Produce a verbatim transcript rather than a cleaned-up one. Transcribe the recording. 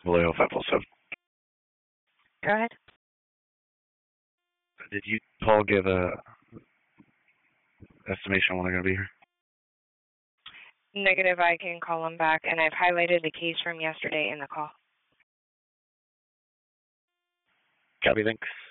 Vallejo five oh seven. Go ahead. Did you, Paul, give a estimation when I'm going to be here? Negative, I can call him back, and I've highlighted the case from yesterday in the call. Copy, thanks.